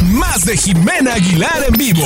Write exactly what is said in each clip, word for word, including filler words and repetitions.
Más de Jimena Aguilar en vivo.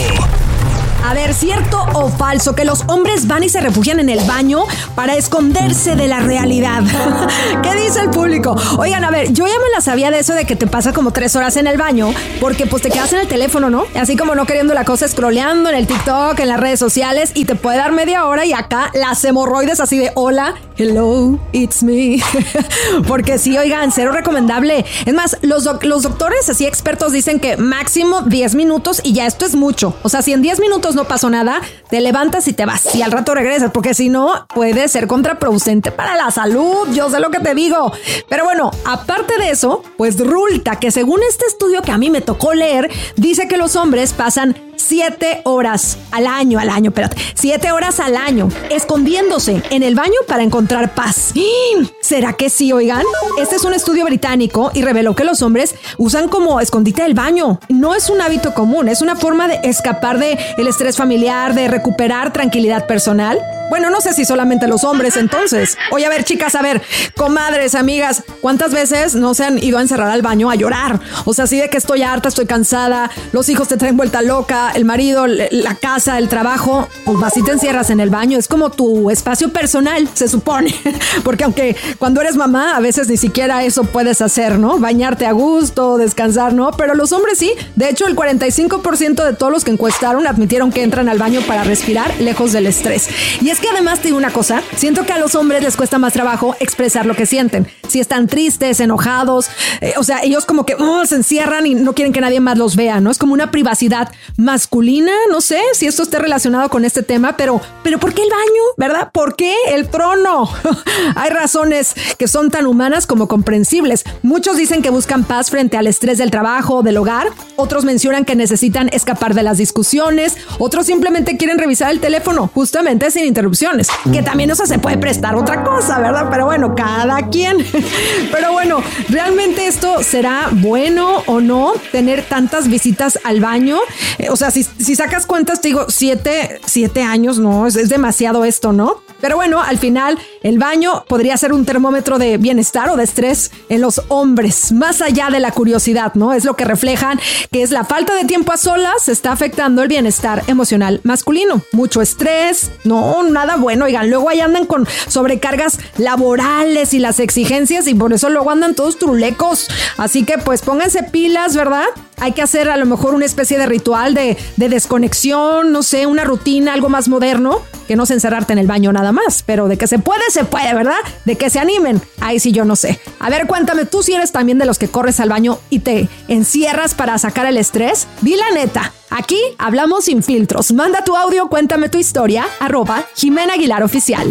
A ver, ¿cierto o falso que los hombres van y se refugian en el baño para esconderse de la realidad? ¿Qué dice el público? Oigan, a ver, yo ya me la sabía de eso de que te pasa como tres horas en el baño porque pues te quedas en el teléfono, ¿no? Así como no queriendo la cosa, scrolleando en el TikTok, en las redes sociales, y te puede dar media hora y acá las hemorroides así de hola, hello, it's me. Porque sí, oigan, cero recomendable. Es más, los, doc- los doctores así expertos dicen que máximo diez minutos y ya esto es mucho. O sea, si en diez minutos no pasó nada, te levantas y te vas y al rato regresas, porque si no puede ser contraproducente para la salud. Yo sé lo que te digo. Pero bueno, aparte de eso, pues resulta que según este estudio que a mí me tocó leer, dice que los hombres pasan siete horas al año, al año, espérate, siete horas al año escondiéndose en el baño para encontrar paz. ¿Será que sí, oigan? Este es un estudio británico y reveló que los hombres usan como escondite del baño. No es un hábito común, es una forma de escapar de el estrés familiar, de recuperar tranquilidad personal. Bueno, no sé si solamente los hombres entonces. Oye, a ver, chicas, a ver, comadres, amigas, ¿cuántas veces no se han ido a encerrar al baño a llorar? O sea, así de que estoy harta, estoy cansada, los hijos te traen vuelta loca, el marido, la casa, el trabajo, pues así te encierras en el baño. Es como tu espacio personal, se supone. Porque aunque cuando eres mamá, a veces ni siquiera eso puedes hacer, ¿no? Bañarte a gusto, descansar, ¿no? Pero los hombres sí. De hecho, el cuarenta y cinco por ciento de todos los que encuestaron admitieron que entran al baño para respirar lejos del estrés. Y es que además te digo una cosa, siento que a los hombres les cuesta más trabajo expresar lo que sienten. Si están tristes, enojados, eh, o sea, ellos como que oh, se encierran y no quieren que nadie más los vea, ¿no? Es como una privacidad masculina, no sé si esto esté relacionado con este tema, pero, pero ¿por qué el baño? ¿Verdad? ¿Por qué el trono? Hay razones que son tan humanas como comprensibles. Muchos dicen que buscan paz frente al estrés del trabajo, del hogar. Otros mencionan que necesitan escapar de las discusiones. Otros simplemente quieren revisar el teléfono, justamente sin interrupciones. Que también eso se puede prestar otra cosa, ¿verdad? Pero bueno, cada quien. Pero bueno, ¿realmente esto será bueno o no? Tener tantas visitas al baño. Eh, o sea, si, si sacas cuentas, te digo, siete, siete años, no, es, es demasiado esto, ¿no? Pero bueno, al final el baño podría ser un termómetro de bienestar o de estrés en los hombres, más allá de la curiosidad, ¿no? Es lo que reflejan que es la falta de tiempo a solas está afectando el bienestar emocional masculino. Mucho estrés, no, nada bueno. Oigan, luego ahí andan con sobrecargas laborales y las exigencias y por eso luego andan todos trulecos. Así que pues pónganse pilas, ¿verdad? Hay que hacer a lo mejor una especie de ritual de, de desconexión, no sé, una rutina, algo más moderno, que no es encerrarte en el baño nada más, pero de que se puede, se puede, ¿verdad? De que se animen, ahí sí yo no sé. A ver, cuéntame, ¿tú si eres también de los que corres al baño y te encierras para sacar el estrés? Di la neta. Aquí hablamos sin filtros. Manda tu audio, cuéntame tu historia, arroba Jimena Aguilar Oficial.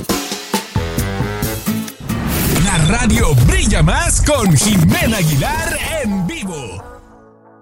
La radio brilla más con Jimena Aguilar en vivo.